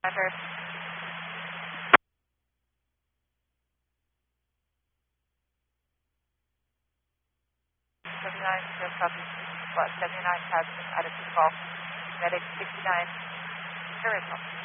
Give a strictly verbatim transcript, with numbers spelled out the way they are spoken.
Roger. seventy-nine, zero copy, seventy-nine, passing attitude golf, medic sixty-nine, original.